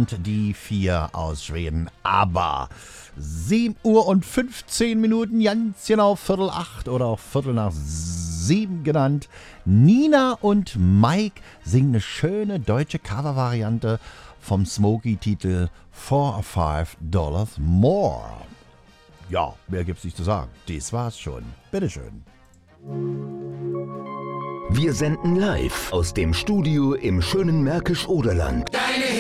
und die 4 aus Schweden, ABBA. 7 Uhr und 15 Minuten, ganz genau 7:45 oder auch 7:15 genannt. Nina und Mike singen eine schöne deutsche Covervariante vom Smokey-Titel $4 or $5 More. Ja, mehr gibt's nicht zu sagen. Das war's schon. Bitteschön. Wir senden live aus dem Studio im schönen Märkisch-Oderland. Deine